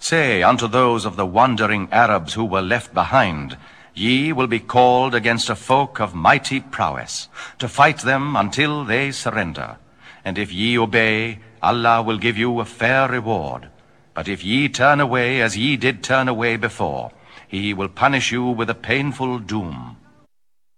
Say unto those of the wandering Arabs who were left behind, Ye will be called against a folk of mighty prowess, to fight them until they surrender. And if ye obey, Allah will give you a fair reward. But if ye turn away as ye did turn away before, He will punish you with a painful doom.